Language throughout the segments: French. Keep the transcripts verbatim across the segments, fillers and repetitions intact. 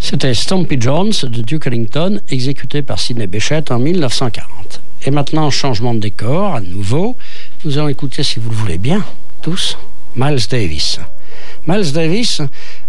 C'était Stompy Jones de Duke Ellington, exécuté par Sidney Bechet en mille neuf cent quarante. Et maintenant, changement de décor, à nouveau. Nous allons écouter, si vous le voulez bien, tous, Miles Davis. Miles Davis,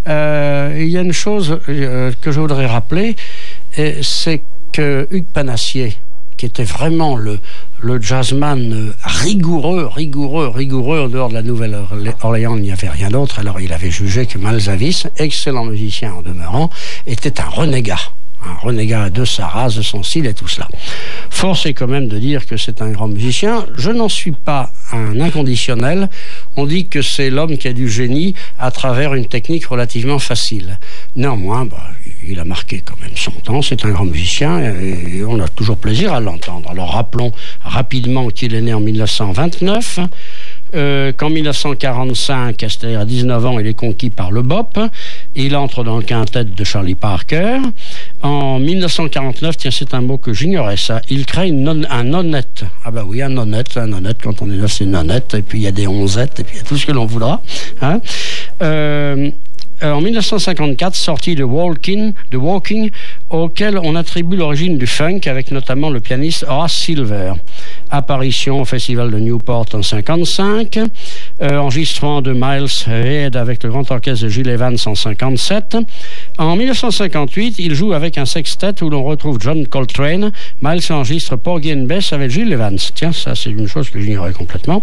euh, il y a une chose euh, que je voudrais rappeler, et c'est que Hugues Panassier, qui était vraiment le, le jazzman rigoureux, rigoureux, rigoureux, en dehors de la Nouvelle-Orléans, il n'y avait rien d'autre, alors il avait jugé que Miles Davis, excellent musicien en demeurant, était un renégat. Un renégat de sa race, de son style et tout cela. Force est quand même de dire que c'est un grand musicien. Je n'en suis pas un inconditionnel. On dit que c'est l'homme qui a du génie à travers une technique relativement facile. Néanmoins, bah, il a marqué quand même son temps. C'est un grand musicien et on a toujours plaisir à l'entendre. Alors rappelons rapidement qu'il est né en mille neuf cent vingt-neuf. Euh, qu'en mille neuf cent quarante-cinq, c'est-à-dire à dix-neuf ans, il est conquis par le bop. Il entre dans le quintet de Charlie Parker. En mille neuf cent quarante-neuf, tiens, c'est un mot que j'ignorais ça, il crée une non, un nonnette. Ah bah oui, un nonnette, un nonnette, quand on est neuf, c'est une nonnette, et puis il y a des onzettes, et puis il y a tout ce que l'on voudra. Hein. Euh, en mille neuf cent cinquante-quatre, sortie de Walking, de Walking, auquel on attribue l'origine du funk, avec notamment le pianiste Horace Silver. Apparition au Festival de Newport en cinquante-cinq, euh, enregistrement de Miles Head avec le grand orchestre de Gil Evans en cinquante-sept. En mille neuf cent cinquante-huit, il joue avec un sextet où l'on retrouve John Coltrane. Miles enregistre Porgy and Bess avec Gil Evans. Tiens, ça c'est une chose que j'ignorais complètement.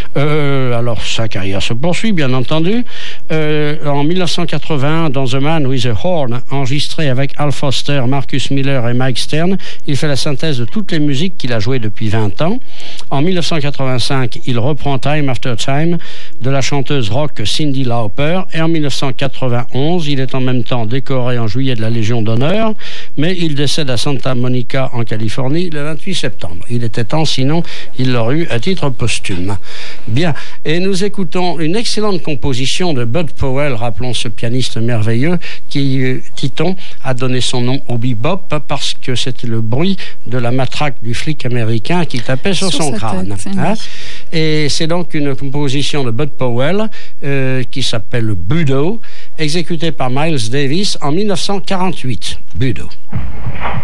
Euh, alors sa carrière se poursuit, bien entendu. Euh, en mille neuf cent quatre-vingts, dans The Man with a Horn, enregistré avec Al Foster, Marcus Miller et Mike Stern, il fait la synthèse de toutes les musiques qu'il a jouées depuis vingt ans. En mille neuf cent quatre-vingt-cinq, il reprend Time After Time de la chanteuse rock Cyndi Lauper, et en mille neuf cent quatre-vingt-onze, il est en même temps décoré en juillet de la Légion d'honneur, mais il décède à Santa Monica en Californie le vingt-huit septembre. Il était temps, sinon il l'aurait eu à titre posthume. Bien, et nous écoutons une excellente composition de Bud Powell, rappelons ce pianiste merveilleux qui, dit-on, a donné son nom au bebop parce que c'était le bruit de la matraque du flic américain qui tapait sur, sur son crâne. Tête, hein. Et c'est donc une composition de Bud Powell euh, qui s'appelle Budo, exécutée par Miles Davis en mille neuf cent quarante-huit. Budo.